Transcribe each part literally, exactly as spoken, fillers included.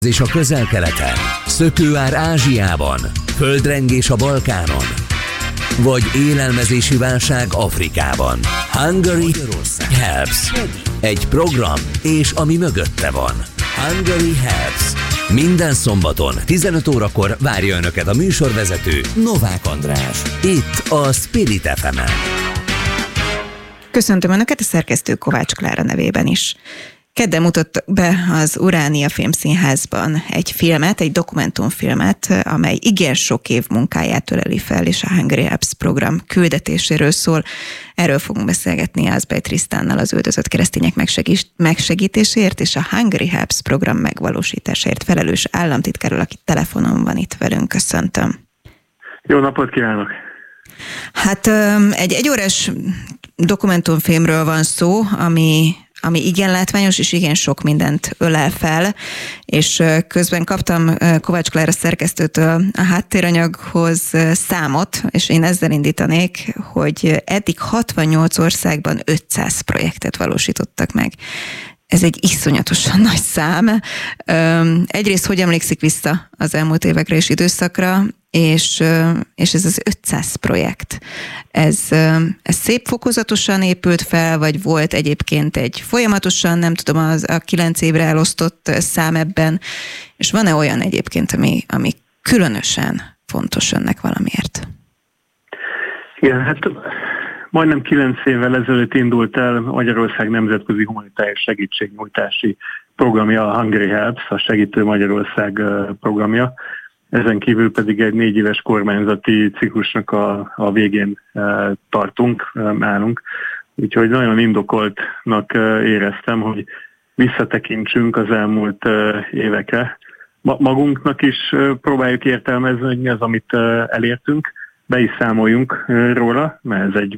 És a Közel-Keleten, szökőár Ázsiában, földrengés a Balkánon, vagy élelmezési válság Afrikában. Hungary Helps. Egy program, és ami mögötte van. Hungary Helps. Minden szombaton tizenöt órakor várja Önöket a műsorvezető Novák András. Itt a Spirit ef emen. Köszöntöm Önöket a szerkesztő Kovács Klára nevében is. Kedden mutattak be az Uránia Filmszínházban egy filmet, egy dokumentumfilmet, amely igen sok év munkáját öleli fel, és a Hungary Helps program küldetéséről szól. Erről fogunk beszélgetni Ázbej Trisztánnal, az üldözött keresztények megsegítéséért és a Hungary Helps program megvalósításáért felelős államtitkárról, aki telefonon van itt velünk. Köszöntöm. Jó napot kívánok! Hát egy egyórás dokumentumfilmről van szó, ami ami igen látványos, és igen sok mindent ölel fel, és közben kaptam Kovács Klára szerkesztőtől a háttéranyaghoz számot, és én ezzel indítanék, hogy eddig hatvannyolc országban ötszáz projektet valósítottak meg. Ez egy iszonyatosan nagy szám. Egyrészt, hogy emlékszik vissza az elmúlt évekre és időszakra, és, és ez az ötszáz projekt. Ez, ez szép fokozatosan épült fel, vagy volt egyébként egy folyamatosan, nem tudom, az a kilenc évre elosztott szám ebben, és van-e olyan egyébként, ami, ami különösen fontos önnek valamiért? Igen, hát majdnem kilenc évvel ezelőtt indult el Magyarország nemzetközi humanitárius segítségnyújtási programja, a Hungary Helps, a Segítő Magyarország programja. Ezen kívül pedig egy négy éves kormányzati ciklusnak a, a végén e, tartunk, e, állunk. Úgyhogy nagyon indokoltnak e, éreztem, hogy visszatekintsünk az elmúlt e, évekre. Ma, magunknak is e, próbáljuk értelmezni, hogy mi az, amit e, elértünk. Be is számoljunk e, róla, mert ez egy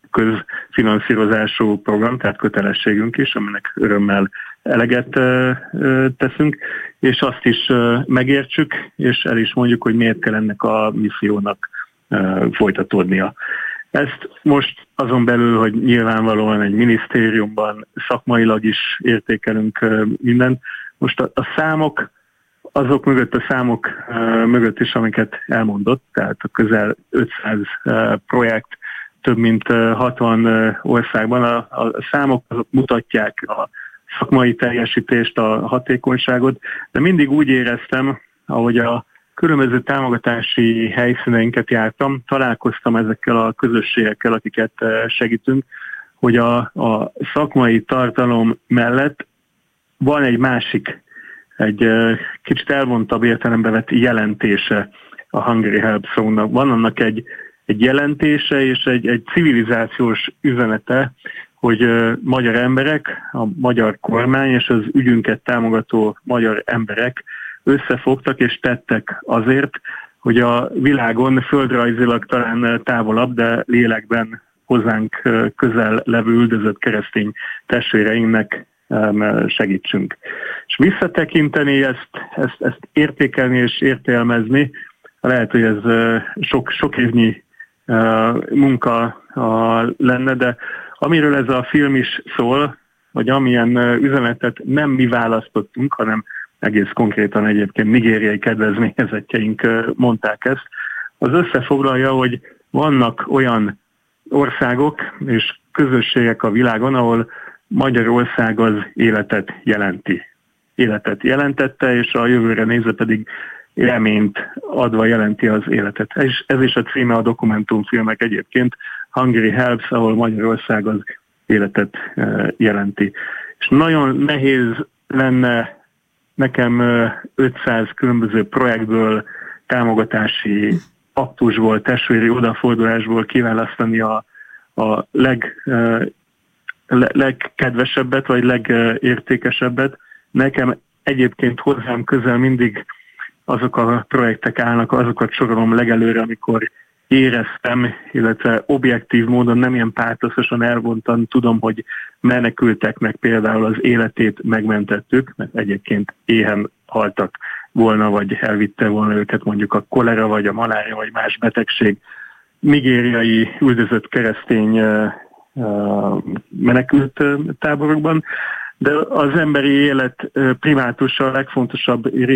közfinanszírozású program, tehát kötelességünk is, aminek örömmel eleget uh, uh, teszünk, és azt is uh, megértsük, és el is mondjuk, hogy miért kell ennek a missziónak uh, folytatódnia. Ezt most azon belül, hogy nyilvánvalóan egy minisztériumban szakmailag is értékelünk uh, mindent. Most a, a számok, azok mögött a számok uh, mögött is, amiket elmondott, tehát a közel ötszáz uh, projekt, több mint uh, hatvan uh, országban. A, a számok azok mutatják a szakmai teljesítést, a hatékonyságot, de mindig úgy éreztem, ahogy a különböző támogatási helyszíneinket jártam, találkoztam ezekkel a közösségekkel, akiket segítünk, hogy a, a szakmai tartalom mellett van egy másik, egy kicsit elvontabb értelembe vett jelentése a Hungary Helps szónak. Van annak egy, egy jelentése és egy, egy civilizációs üzenete, hogy uh, magyar emberek, a magyar kormány és az ügyünket támogató magyar emberek összefogtak és tettek azért, hogy a világon földrajzilag talán távolabb, de lélekben hozzánk uh, közel levő üldözött keresztény testvéreinknek um, segítsünk. És visszatekinteni, ezt, ezt, ezt értékelni és értelmezni, lehet, hogy ez uh, sok, sok évnyi uh, munka uh, lenne, de amiről ez a film is szól, vagy amilyen üzenetet nem mi választottunk, hanem egész konkrétan egyébként nigériai kedvezményezettjeink mondták ezt, az összefoglalja, hogy vannak olyan országok és közösségek a világon, ahol Magyarország az életet jelenti. Életet jelentette, és a jövőre nézve pedig reményt adva jelenti az életet. És ez is a címe a dokumentumfilmek egyébként, Hungary Helps, ahol Magyarország az életet jelenti. És nagyon nehéz lenne nekem ötszáz különböző projektből, támogatási aktusból, testvéri odafordulásból kiválasztani a, a leg, legkedvesebbet, vagy legértékesebbet. Nekem egyébként hozzám közel mindig azok a projektek állnak, azokat sorolom legelőre, amikor éreztem, illetve objektív módon, nem ilyen pártoszosan elvontan tudom, hogy menekültek meg például az életét megmentettük, mert egyébként éhen haltak volna, vagy elvitte volna őket mondjuk a kolera, vagy a malária, vagy más betegség. Nigériai üldözött keresztény menekült táborokban, de az emberi élet primátusa a legfontosabb